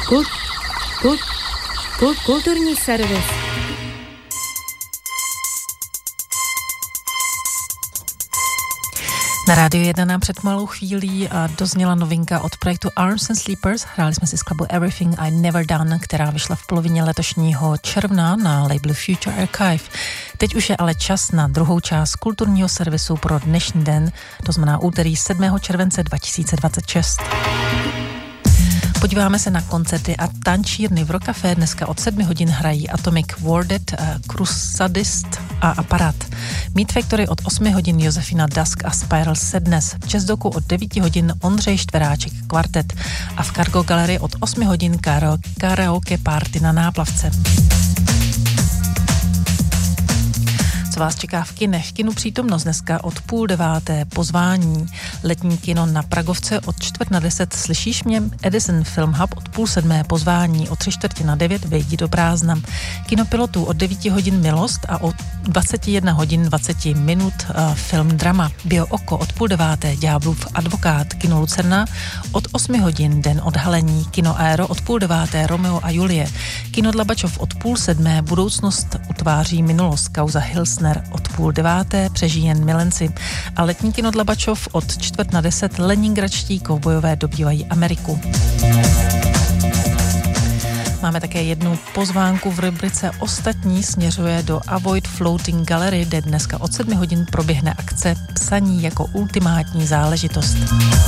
Kulturní servis. Na Rádiu 1 nám před malou chvílí dozněla novinka od projektu Arms and Sleepers. Hráli jsme si skladbu Everything I Never Done, která vyšla v polovině letošního června na labelu Future Archive. Teď už je ale čas na druhou část kulturního servisu pro dnešní den, to znamená úterý 7. července 2026. Podíváme se na koncerty a tančírny v Rock Café. Dneska od 7 hodin hrají Atomic Warded, Crusadist a Aparat. Meat Factory od 8 hodin Josefina Dusk a Spiral Sadness. V Česdoku od 9 hodin Ondřej Štveráček Kvartet a v Cargo Gallery od 8 hodin karaoke party na Náplavce. Co vás čeká v kinech? Kinu Přítomnost dneska od 8:30 pozvání. Letní kino na Pragovce od 8:45 Slyšíš mě? Edison Film Hub od 8:30 pozvání. O 8:45 Vejdi do prázdna. Kino Pilotů od 9 hodin Milost a od 21 hodin 20 minut film drama. Bio Oko od 8:30 Ďáblův advokát. Kino Lucerna od 8 hodin Den odhalení. Kino Aero od 8:30 Romeo a Julie. Kino Dlabačov od 6:30 Budoucnost utváří minulost. Kauza Hilsner od 8:30 Přežijí jen milenci. A letní kino Dlabačov od 9:45 Leningradští kovbojové dobývají Ameriku. Máme také jednu pozvánku v rubrice Ostatní, směřuje do Avoid Floating Gallery, kde dneska od 7 hodin proběhne akce Psaní jako ultimátní záležitost.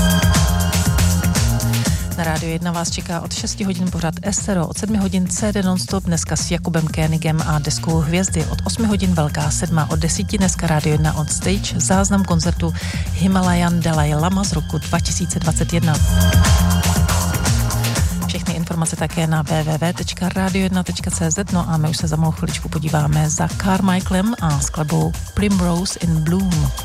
Na Rádiu 1 vás čeká od 6 hodin pořad Estero, od 7 hodin CD Nonstop, dneska s Jakubem Kénigem a deskou Hvězdy, od 8 hodin Velká sedma, od 10 dneska Rádio 1 on stage, záznam koncertu Himalayan Dalai Lama z roku 2021. Všechny informace také na www.radio1.cz. No a my už se za malou chviličku podíváme za Carmichaelem a skladbou Primrose in Bloom.